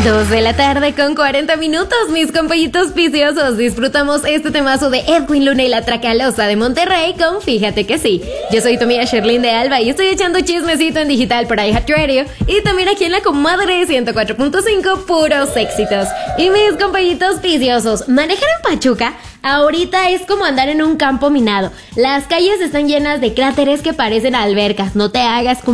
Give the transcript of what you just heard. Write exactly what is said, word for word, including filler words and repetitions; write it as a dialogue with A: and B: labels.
A: Dos de la tarde con cuarenta minutos, mis compañitos viciosos. Disfrutamos este temazo de Edwin Luna y la Tracalosa de Monterrey con Fíjate que sí. Yo soy tu amiga Sherlyn de Alba y estoy echando chismecito en digital por iHeartRadio y también aquí en la comadre ciento cuatro punto cinco, puros éxitos. Y mis compañitos viciosos, manejar en Pachuca ahorita es como andar en un campo minado. Las calles están llenas de cráteres que parecen albercas. No te hagas como